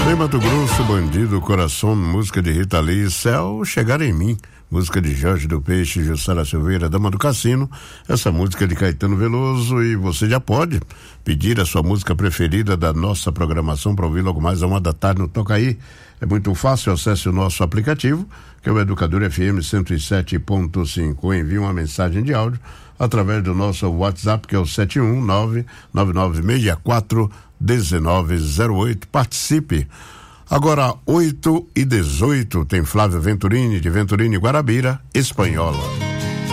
Em Mato Grosso, Bandido, Coração, música de Rita Lee, Céu, Chegar em Mim, música de Jorge do Peixe, Jussara Silveira, Dama do Cassino, essa música de Caetano Veloso. E você já pode pedir a sua música preferida da nossa programação para ouvir logo mais à 1h da tarde no Toca Aí. É muito fácil, acesse o nosso aplicativo, que é o Educador FM 107.5. Envie uma mensagem de áudio através do nosso WhatsApp, que é o 71999641908. Participe. Agora, 8h18, tem Flávio Venturini, de Venturini Guarabira, Espanhola.